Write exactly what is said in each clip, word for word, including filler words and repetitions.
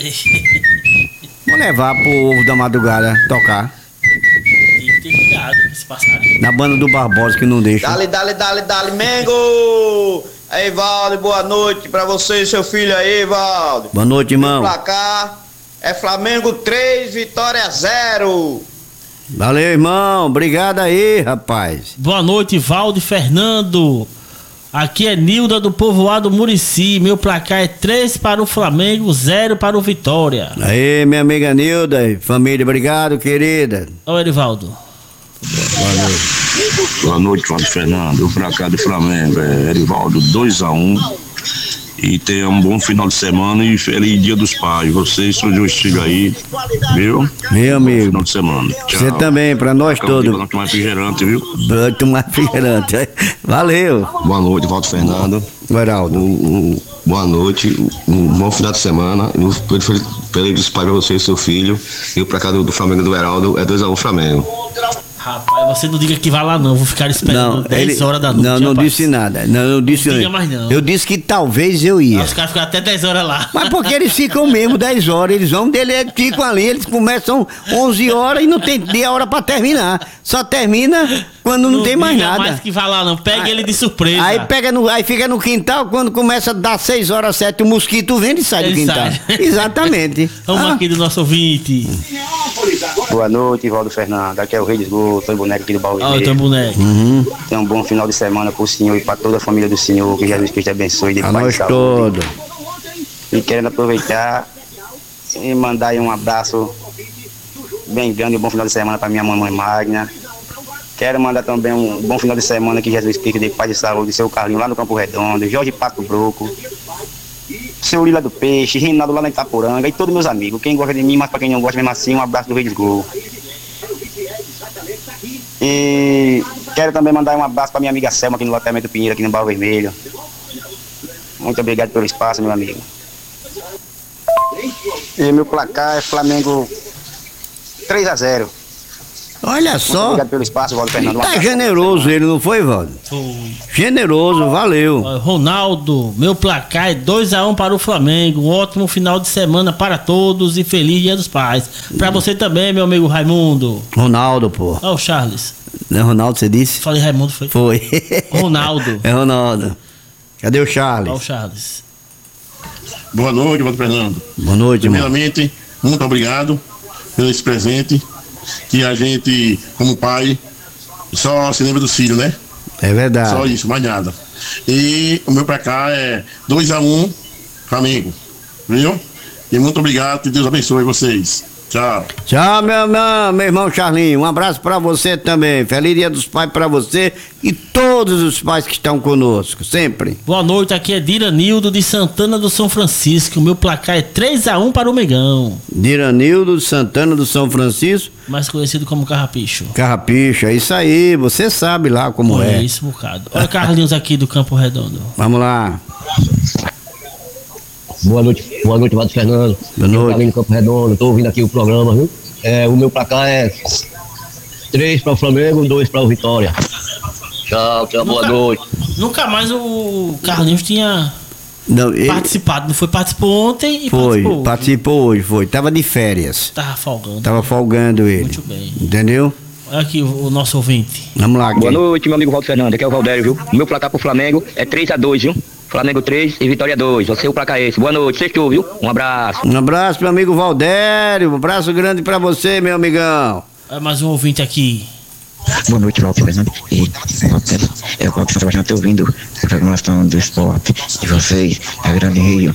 Vou levar pro Ovo da Madrugada tocar. Tem que ter cuidado com esse passarinho. Na banda do Barbosa que não deixa. Dale, dale, dale, dale, Mengo! Aí, Valdo, boa noite pra você e seu filho aí, Valdo. Boa noite, irmão. O placar é Flamengo três, Vitória zero. Valeu, irmão. Obrigado aí, rapaz. Boa noite, Valdo e Fernando. Aqui é Nilda do povoado Murici. Meu placar é três para o Flamengo, zero para o Vitória. Aí, minha amiga Nilda, família, obrigado, querida. Ô, Erivaldo. Boa noite. Boa noite, Valdo Fernando. O placar do Flamengo é Erivaldo dois a um. E tenha um bom final de semana e feliz Dia dos Pais. Vocês são de um estilo aí, viu? Meu amigo. Bom final de semana. Tchau. Você também, pra nós todos. Vamos tomar refrigerante, viu? Vamos tomar refrigerante. Valeu. Boa noite, Valdo Fernando. Geraldo. Um, um, boa noite, um bom final de semana. Um feliz, feliz dos pais pra você e seu filho. E o placar do, do Flamengo do Heraldo é dois a um Flamengo. Rapaz, você não diga que vai lá não, vou ficar esperando Não, dez ele, horas da noite. Não, não rapaz. disse nada. Não, não disse Não diga mais não. Eu disse que talvez eu ia. Ah, os caras ficam até dez horas lá. Mas porque eles ficam mesmo dez horas, eles vão dele, eles ficam ali, eles começam onze horas e não tem meia hora pra terminar. Só termina quando não, Não tem mais diga nada. mais que vai lá não, pega ele de surpresa. Aí pega no, aí fica no quintal, quando começa a dar seis horas, sete, o mosquito vem e sai do Ele quintal. sai. Exatamente. Vamos Ah, aqui do nosso ouvinte. Boa noite, Valdo Fernando. Aqui é o Rei dos Gols, tô em boneco aqui do Baú Olha o teu Vermelho. boneco. Uhum. Tenha um bom final de semana pro senhor e pra toda a família do senhor. Que Jesus Cristo abençoe de A paz e nós saúde. todos. E querendo aproveitar e mandar aí um abraço bem grande e um bom final de semana pra minha mamãe Magna. Quero mandar também um bom final de semana que Jesus Cristo dê paz e saúde, seu Carlinho lá no Campo Redondo, Jorge Pato Broco, seu Lila do Peixe, Reinaldo lá na Itaporanga e todos meus amigos. Quem gosta de mim, mas pra quem não gosta mesmo assim, um abraço do Rei dos Gols. E quero também mandar um abraço pra minha amiga Selma aqui no loteamento Pinheiro, aqui no Baú Vermelho. Muito obrigado pelo espaço, meu amigo. E meu placar é Flamengo três a zero. Olha Muito só. obrigado pelo espaço, Valdo Fernando. Um Tá abraço. generoso ele, não foi, Valdo? Foi. Generoso, valeu. Ó, Ronaldo, meu placar é dois a um para o Flamengo. Um ótimo final de semana para todos e feliz Dia dos Pais. Pra você também, meu amigo Raimundo. Ronaldo, pô. Ó o Charles. Não é Ronaldo, você disse? Falei Raimundo, foi? Foi. Ronaldo. É Ronaldo. Cadê o Charles? Ó o Charles. Boa noite, Valdo Fernando. Boa noite, irmão. Primeiramente, muito obrigado pelo esse presente. Que a gente, como pai, só se lembra dos filhos, né? É verdade. Só isso, mais nada. E o meu pra cá é dois a um Flamengo, viu? E muito obrigado, que Deus abençoe vocês. Tchau. Tchau, meu, meu, meu irmão Charlinho. Um abraço pra você também. Feliz Dia dos Pais pra você e todos os pais que estão conosco, sempre. Boa noite, aqui é Diranildo de Santana do São Francisco. Meu placar é três a um para o Megão. Diranildo Santana do São Francisco. Mais conhecido como Carrapicho. Carrapicho, é isso aí. Você sabe lá como é. É isso, bocado. Olha o Carlinhos aqui do Campo Redondo. Vamos lá. Boa noite, boa noite, Valdo Fernando. Boa noite. Ali no Campo Redondo, tô ouvindo aqui o programa, viu? É, o meu placar é três para o Flamengo, dois para o Vitória. Tchau, tchau, boa Nunca- noite. Nunca mais o Carlinhos tinha Não, ele participado. Não foi? Participou ontem e foi, participou. participou hoje, foi. Tava de férias. Tava folgando. Tava folgando ele. Muito bem. Entendeu? Olha aqui o, o nosso ouvinte. Vamos lá, Boa aqui. noite, meu amigo Valdo Fernando. Aqui é o Valdério, viu? O meu placar pro Flamengo é três a dois, viu? Flamengo três e Vitória dois. Você o placar é esse. Boa noite, sextou, viu? Um abraço. Um abraço, meu amigo Valdério. Um abraço grande pra você, meu amigão. Olha mais um ouvinte aqui. Boa noite, Valdo Fernando. E é o Valdo São Sebastião, estou ouvindo a programação do esporte de vocês, a Grande Rio.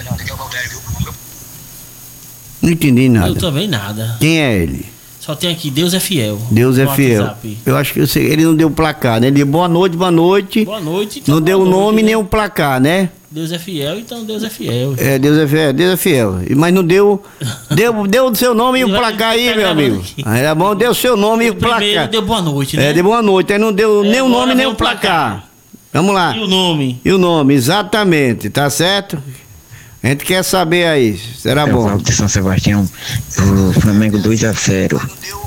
Não entendi Eu nada. também nada. Quem é ele? Só tem aqui, Deus é fiel. Deus é No fiel. WhatsApp. Eu acho que eu sei, ele não deu placar, né? Ele deu boa noite, boa noite. Boa noite. então, Não deu o boa nome noite, nem né? o placar, né? Deus é fiel, então Deus é fiel. É, Deus é fiel, Deus é fiel. E- Mas não deu. Deu, deu o seu nome e o Ele vai placar aí, pegar meu a amigo. mão aqui. Aí era bom, deu o seu nome e o Primeiro placar. deu boa noite, né? É, deu boa noite. Aí não deu É, nem o agora nome nem vem o o placar. placar. Vamos lá. E o nome? E o nome, exatamente, tá certo? A gente quer saber aí, será É o bom. Valdo de São Sebastião, o Flamengo dois a zero.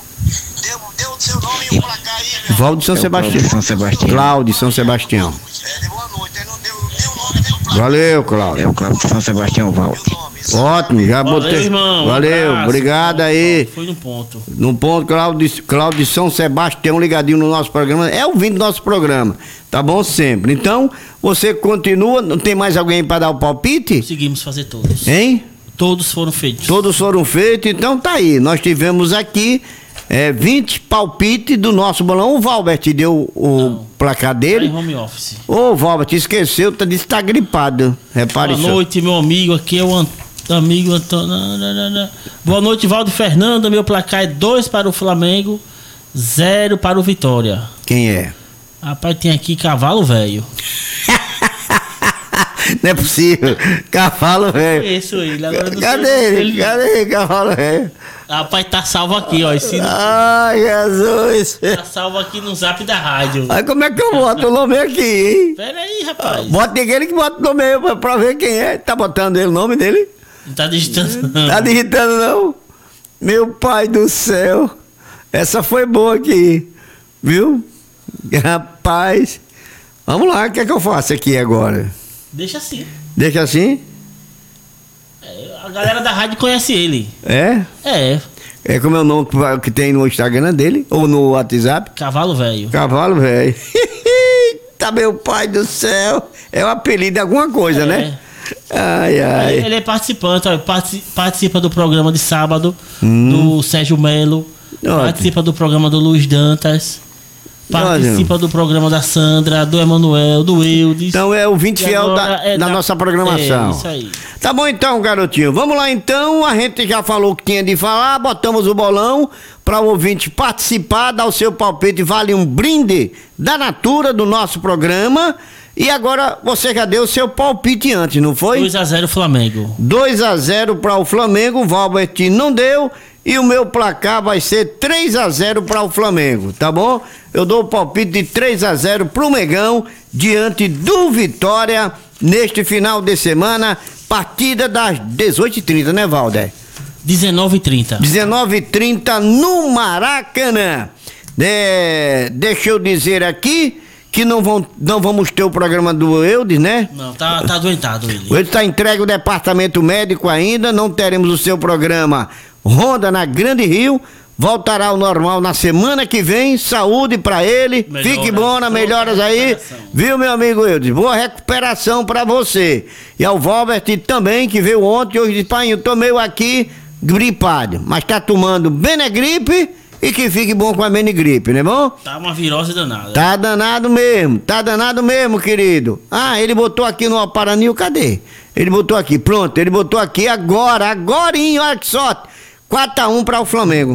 Valdo de São É o Valdo Sebastião. de São Sebastião. Cláudio de São Sebastião. Valeu, É Cláudio. o Cláudio de São Sebastião, Valdo. Ótimo, já Valeu, botei. irmão. Valeu, Um abraço. obrigado aí. Foi no ponto. No ponto, Cláudio, Cláudio de São Sebastião ligadinho no nosso programa. É ouvindo nosso programa, tá bom? Sempre. Então, você continua. Não tem mais alguém para dar o palpite? Conseguimos fazer todos. Hein? Todos foram feitos. Todos foram feitos, então tá aí. Nós tivemos aqui é, vinte palpites do nosso bolão. O Valbert deu o Não. placar Tá dele. em home office. Ô, Valbert, esqueceu, tá, disse que tá gripado. Repare Boa só. noite, meu amigo. Aqui é o Ant... amigo Antônio. Boa noite, Valdo e Fernanda. Meu placar é dois para o Flamengo, zero para o Vitória. Quem é? Rapaz, tem aqui cavalo velho. Não é possível. Cavalo velho. Isso ele. Agora não Cadê sei se ele? Cadê ele, cavalo velho? Rapaz, tá salvo aqui, ó. Esse... Ai, Jesus. Tá salvo aqui no zap da rádio. Aí como é que eu boto o nome aqui, hein? Pera aí, rapaz. Bota aquele que bota o nome aí pra, pra ver quem é. Tá botando ele, o nome dele? Não tá digitando, não. Tá digitando não? Meu pai do céu. Essa foi boa aqui. Viu? Rapaz. Vamos lá, o que é que eu faço aqui agora? Deixa assim. Deixa assim? É, a galera da rádio conhece ele. É? É, É como é o nome que- que tem no Instagram dele? Ou no WhatsApp? cavalo velho. Cavalo velho. Tá meu pai do céu. É o apelido de alguma coisa, É. né? Ai, ai. Ele é participante, ó, partici- participa do programa de sábado Hum. do Sérgio Melo, Ótimo. participa do programa do Luiz Dantas, participa do programa da Sandra, do Emanuel, do Eudes. Então é o vinte E fiel agora da, é da da- nossa programação. É, isso aí. Tá bom então, garotinho. Vamos lá então. A gente já falou o que tinha de falar. Botamos o bolão para o ouvinte participar, dar o seu palpite. Vale um brinde da Natura do nosso programa. E agora você já deu o seu palpite antes, não foi? dois a zero Flamengo. dois a zero para o Flamengo. O Valbert não deu. E o meu placar vai ser três a zero para o Flamengo, tá bom? Eu dou o palpite de três a zero pro Megão diante do Vitória neste final de semana, partida das dezoito e trinta, né, Valder? dezenove e trinta. dezenove e trinta no Maracanã. É, deixa eu dizer aqui que não, vão, não vamos ter o programa do Eudes, né? Não, tá, tá adoentado ele. Ele está entregue ao departamento médico ainda, não teremos o seu programa Ronda na Grande Rio. Voltará ao normal na semana que vem. Saúde pra ele. Melhoras. Fique bom, na Boa melhoras aí. recuperação. Viu, meu amigo Eudes? Boa recuperação pra você. E ao Valbert também, que veio ontem, hoje disse, pai, eu tô meio aqui gripado, mas tá tomando Benegripe e que fique bom com a Benegripe, né bom? Tá uma virose danada. Tá danado mesmo, tá danado mesmo, querido. Ah, ele botou aqui no Aparanil, cadê? Ele botou aqui, pronto, ele botou aqui agora, agorinho, olha que sorte. quatro a um para o Flamengo.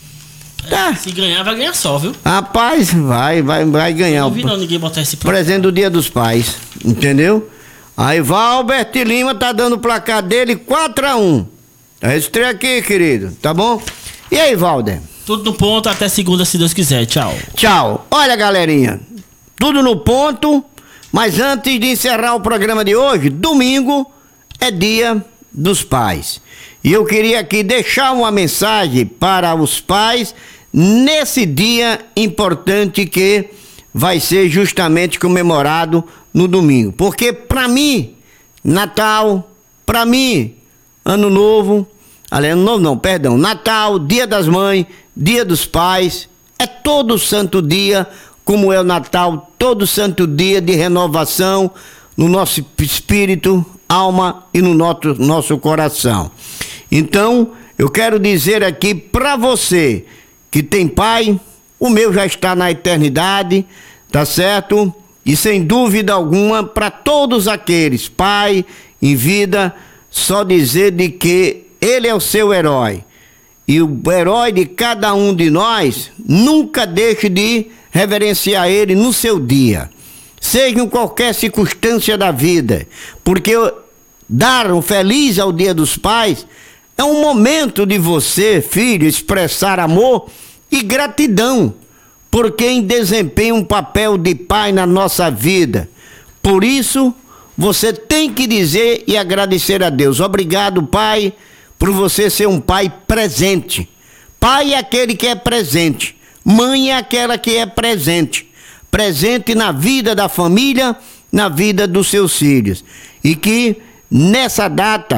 Tá. Se ganhar, vai ganhar só, viu? Rapaz, vai, vai, vai ganhar. Não vi não ninguém botar esse pro... Presente do Dia dos Pais, entendeu? Aí Valbert Lima tá dando o placar dele quatro a um. É esse trem aqui, querido, tá bom? E aí, Valder? Tudo no ponto, até segunda, se Deus quiser. Tchau. Tchau. Olha, galerinha, tudo no ponto, mas antes de encerrar o programa de hoje, domingo é Dia dos Pais. E eu queria aqui deixar uma mensagem para os pais nesse dia importante que vai ser justamente comemorado no domingo. Porque para mim, Natal, para mim, Ano Novo, aliás, Ano Novo não, perdão, Natal, Dia das Mães, Dia dos Pais, é todo santo dia, como é o Natal, todo santo dia de renovação no nosso espírito, alma e no nosso, nosso coração. Então, eu quero dizer aqui para você que tem pai, o meu já está na eternidade, tá certo? E sem dúvida alguma, para todos aqueles, pai em vida, só dizer de que ele é o seu herói. E o herói de cada um de nós, nunca deixe de reverenciar ele no seu dia. Seja em qualquer circunstância da vida. Porque dar um feliz ao Dia dos Pais é um momento de você, filho, expressar amor e gratidão por quem desempenha um papel de pai na nossa vida. Por isso, você tem que dizer e agradecer a Deus. Obrigado, pai, por você ser um pai presente. Pai é aquele que é presente. Mãe é aquela que é presente. Presente na vida da família, na vida dos seus filhos. E que nessa data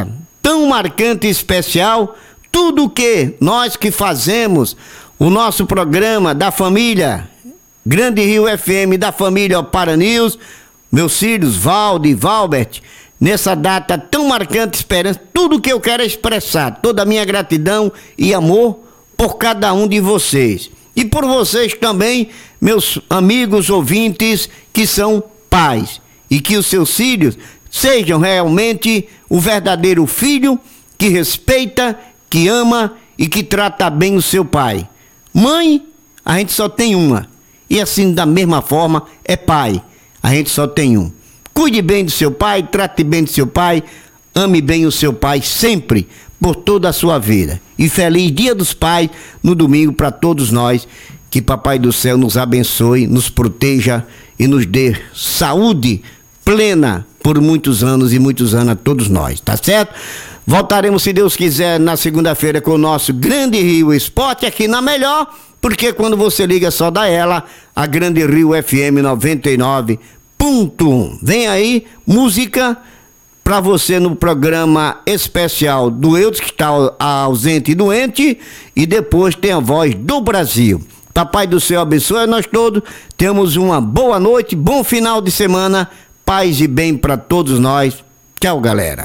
tão marcante e especial, tudo que nós que fazemos o nosso programa da família Grande Rio F M, da família Paranews, meus filhos Valdo e Valbert, nessa data tão marcante, esperança, tudo que eu quero é expressar, toda a minha gratidão e amor por cada um de vocês. E por vocês também, meus amigos ouvintes que são pais, e que os seus filhos sejam realmente o verdadeiro filho que respeita, que ama e que trata bem o seu pai. Mãe, a gente só tem uma. E assim, da mesma forma, é pai. A gente só tem um. Cuide bem do seu pai, trate bem do seu pai, ame bem o seu pai sempre, por toda a sua vida. E feliz Dia dos Pais no domingo para todos nós. Que Papai do Céu nos abençoe, nos proteja e nos dê saúde plena por muitos anos e muitos anos a todos nós, tá certo? Voltaremos, se Deus quiser, na segunda-feira com o nosso Grande Rio Esporte aqui na Melhor, porque quando você liga só dá ela, a Grande Rio F M noventa e nove ponto um. Vem aí, música para você no programa especial do Eudes, que está ausente e doente, e depois tem a Voz do Brasil. Papai do Céu abençoe a nós todos, temos uma boa noite, bom final de semana, paz e bem para todos nós. Tchau, galera.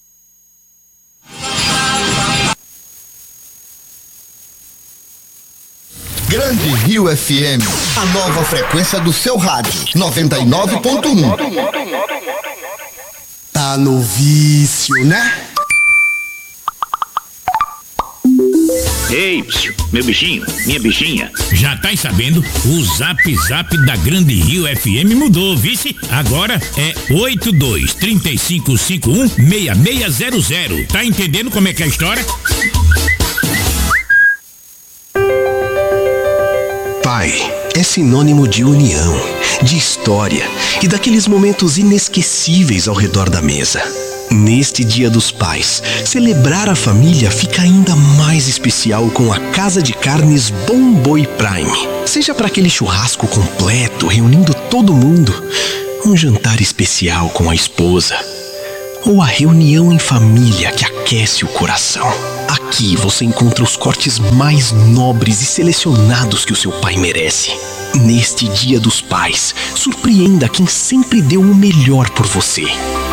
Grande Rio F M, a nova frequência do seu rádio, noventa e nove ponto um. Tá no vício, né? Ei, meu bichinho, minha bichinha. Já tá sabendo? O Zap Zap da Grande Rio F M mudou, vice? Agora é oito dois três cinco cinco um seis seis zero zero. Tá entendendo como é que é a história? Pai é sinônimo de união, de história e daqueles momentos inesquecíveis ao redor da mesa. Neste Dia dos Pais, celebrar a família fica ainda mais especial com a Casa de Carnes Bom Boi Prime. Seja para aquele churrasco completo, reunindo todo mundo, um jantar especial com a esposa, ou a reunião em família que aquece o coração. Aqui você encontra os cortes mais nobres e selecionados que o seu pai merece. Neste Dia dos Pais, surpreenda quem sempre deu o melhor por você.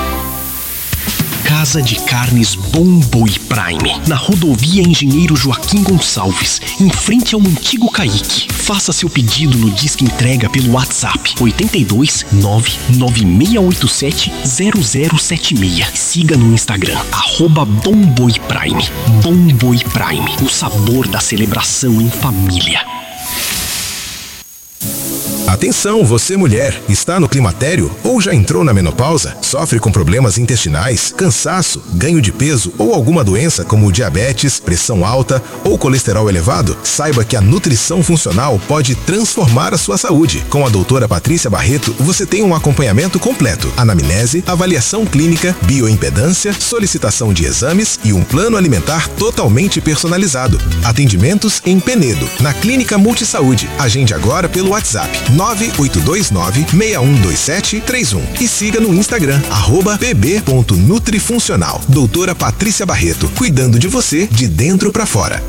Casa de Carnes Bom Boi Prime, na rodovia Engenheiro Joaquim Gonçalves, em frente ao antigo Caique. Faça seu pedido no Disque Entrega pelo WhatsApp oito dois nove nove seis oito sete zero zero sete seis. Siga no Instagram, arroba Bom Boi Prime. Bom Boi Prime, o sabor da celebração em família. Atenção, você mulher, está no climatério ou já entrou na menopausa? Sofre com problemas intestinais, cansaço, ganho de peso ou alguma doença como diabetes, pressão alta ou colesterol elevado? Saiba que a nutrição funcional pode transformar a sua saúde. Com a doutora Patrícia Barreto, você tem um acompanhamento completo: anamnese, avaliação clínica, bioimpedância, solicitação de exames e um plano alimentar totalmente personalizado. Atendimentos em Penedo, na Clínica Multisaúde. Agende agora pelo WhatsApp nove oito dois nove seis um dois sete três um e siga no Instagram, arroba pb.nutrifuncional. Doutora Patrícia Barreto, cuidando de você de dentro pra fora.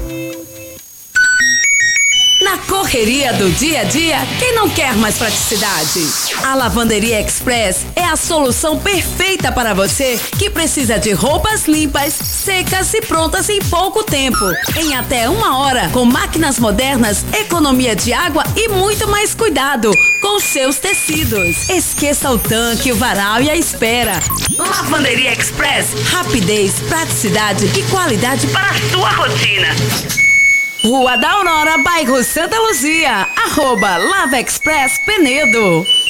Na correria do dia a dia, quem não quer mais praticidade? A Lavanderia Express é a solução perfeita para você que precisa de roupas limpas, secas e prontas em pouco tempo. Em até uma hora, com máquinas modernas, economia de água e muito mais cuidado com seus tecidos. Esqueça o tanque, o varal e a espera. Lavanderia Express, rapidez, praticidade e qualidade para a sua rotina. Rua da Aurora, bairro Santa Luzia, arroba Lava Express Penedo.